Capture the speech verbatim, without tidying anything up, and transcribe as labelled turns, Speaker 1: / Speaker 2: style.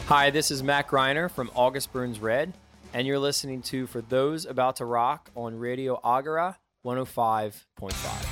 Speaker 1: Hi, this is Matt Greiner from August Burns Red, and you're listening to For Those About to Rock on Radio Agora one oh five point five.